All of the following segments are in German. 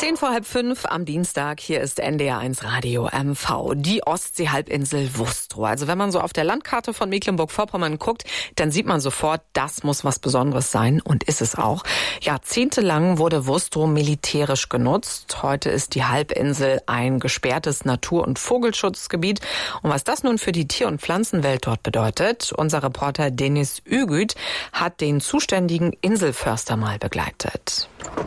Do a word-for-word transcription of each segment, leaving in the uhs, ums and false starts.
Zehn vor halb fünf am Dienstag, hier ist N D R eins Radio M V, die Ostseehalbinsel Wustrow. Also wenn man so auf der Landkarte von Mecklenburg-Vorpommern guckt, dann sieht man sofort, das muss was Besonderes sein und ist es auch. Jahrzehntelang wurde Wustrow militärisch genutzt. Heute ist die Halbinsel ein gesperrtes Natur- und Vogelschutzgebiet. Und was das nun für die Tier- und Pflanzenwelt dort bedeutet, unser Reporter Deniz Ügüt hat den zuständigen Inselförster mal begleitet.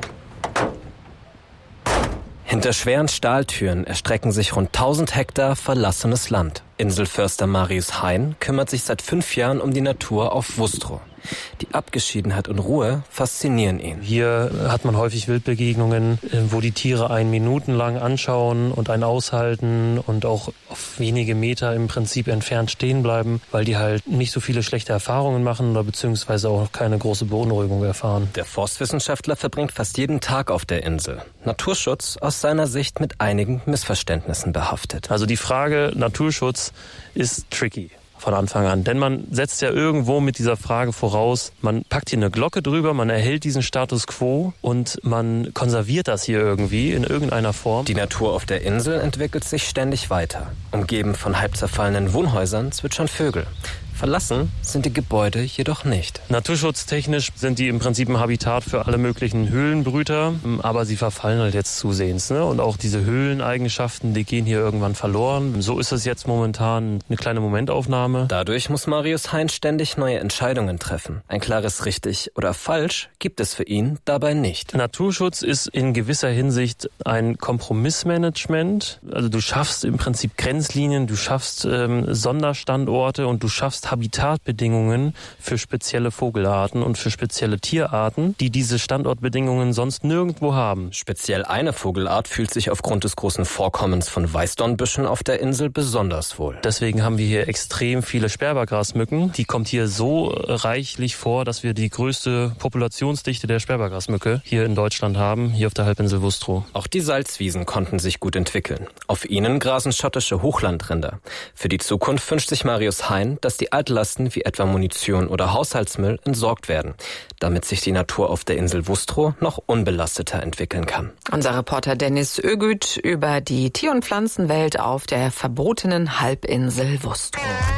Hinter schweren Stahltüren erstrecken sich rund tausend Hektar verlassenes Land. Inselförster Marius Hein kümmert sich seit fünf Jahren um die Natur auf Wustrow. Die Abgeschiedenheit und Ruhe faszinieren ihn. Hier hat man häufig Wildbegegnungen, wo die Tiere einen minutenlang anschauen und einen aushalten und auch auf wenige Meter im Prinzip entfernt stehen bleiben, weil die halt nicht so viele schlechte Erfahrungen machen oder beziehungsweise auch keine große Beunruhigung erfahren. Der Forstwissenschaftler verbringt fast jeden Tag auf der Insel. Naturschutz aus seiner Sicht mit einigen Missverständnissen behaftet. Also die Frage Naturschutz ist tricky. Von Anfang an. Denn man setzt ja irgendwo mit dieser Frage voraus, man packt hier eine Glocke drüber, man erhält diesen Status quo und man konserviert das hier irgendwie in irgendeiner Form. Die Natur auf der Insel entwickelt sich ständig weiter. Umgeben von halb zerfallenen Wohnhäusern zwitschern Vögel. Verlassen sind die Gebäude jedoch nicht. Naturschutztechnisch sind die im Prinzip ein Habitat für alle möglichen Höhlenbrüter, aber sie verfallen halt jetzt zusehends. Ne? Und auch diese Höhleneigenschaften, die gehen hier irgendwann verloren. So ist es jetzt momentan eine kleine Momentaufnahme. Dadurch muss Marius Hein ständig neue Entscheidungen treffen. Ein klares richtig oder falsch gibt es für ihn dabei nicht. Naturschutz ist in gewisser Hinsicht ein Kompromissmanagement. Also du schaffst im Prinzip Grenzlinien, du schaffst ähm, Sonderstandorte und du schaffst Habitatbedingungen für spezielle Vogelarten und für spezielle Tierarten, die diese Standortbedingungen sonst nirgendwo haben. Speziell eine Vogelart fühlt sich aufgrund des großen Vorkommens von Weißdornbüschen auf der Insel besonders wohl. Deswegen haben wir hier extrem viele Sperbergrasmücken. Die kommt hier so reichlich vor, dass wir die größte Populationsdichte der Sperbergrasmücke hier in Deutschland haben, hier auf der Halbinsel Wustrow. Auch die Salzwiesen konnten sich gut entwickeln. Auf ihnen grasen schottische Hochlandrinder. Für die Zukunft wünscht sich Marius Hein, dass die Altlasten wie etwa Munition oder Haushaltsmüll entsorgt werden, damit sich die Natur auf der Insel Wustrow noch unbelasteter entwickeln kann. Unser Reporter Deniz Ügüt über die Tier- und Pflanzenwelt auf der verbotenen Halbinsel Wustrow.